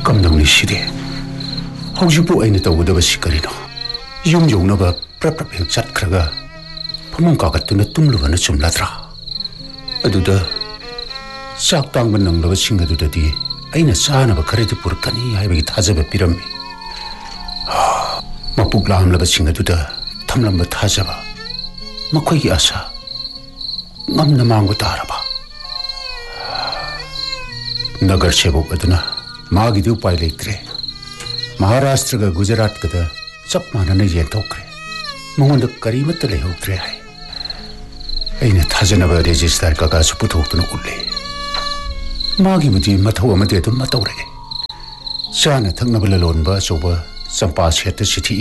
कमदौनी सिदे हौजिपु अइना तौगदबसि करिनो yum यौनबा प्रप प्रप Keck चटख्रगा फमंग कागतुना तुमलुबना चुमलाद्रा अदुदा chalk तांगब नंगलबा सिंगदुददि अइना चानबा खरदि पुरकनी हाइबगी थाजबा पिरम्मि मपुक लामलबा सिंगदुदा थमलंबा थाजबा मखोइगी Asha ngamna mangu taraba nagar sebok aduna magi du pai leitre Maharashtra ga Gujarat ga da chap manana yentokre mongonda karimat lehoktre hai aina thajana ba register ka ga su puthokna ulle magi budi mathau amade dum matawre chana thangna bala lon ba soba champa seta sithi